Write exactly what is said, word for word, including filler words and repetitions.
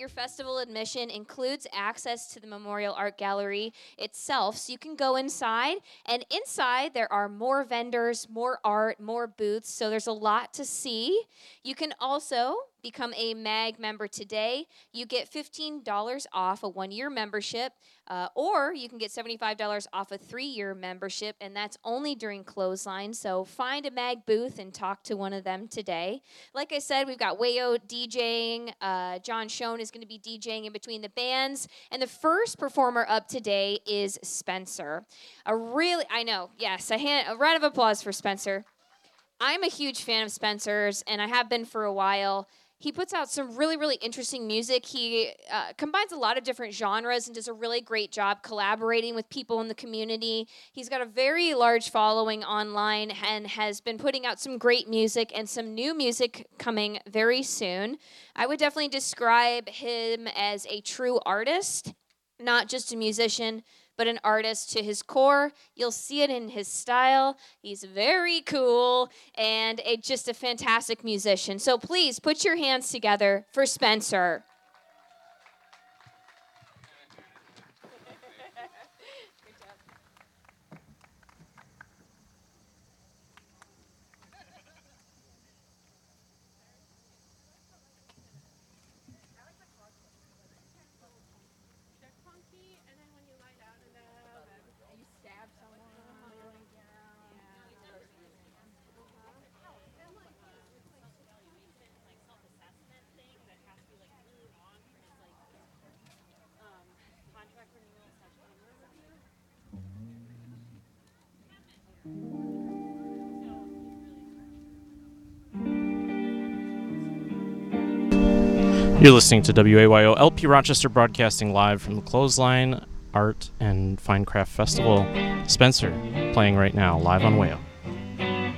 your festival admission includes access to the Memorial Art Gallery itself, so you can go inside, and inside there are more vendors, more art, more booths, so there's a lot to see. You can also become a MAG member today. You get fifteen dollars off a one-year membership, uh, or you can get seventy-five dollars off a three-year membership, and that's only during clothesline. So find a MAG booth and talk to one of them today. Like I said, we've got Wayo DJing. Uh, John Schoen is going to be DJing in between the bands. And the first performer up today is Spencer. A really, I know, yes, a, hand, a round of applause for Spencer. I'm a huge fan of Spencer's, and I have been for a while. He puts out some really, really interesting music. He uh, combines a lot of different genres and does a really great job collaborating with people in the community. He's got a very large following online and has been putting out some great music and some new music coming very soon. I would definitely describe him as a true artist, not just a musician, but an artist to his core. You'll see it in his style. He's very cool and a, just a fantastic musician. So please put your hands together for Spencer. You're listening to W A Y O L P Rochester, broadcasting live from the Clothesline Art and Fine Craft Festival. Spencer playing right now live on Wayo.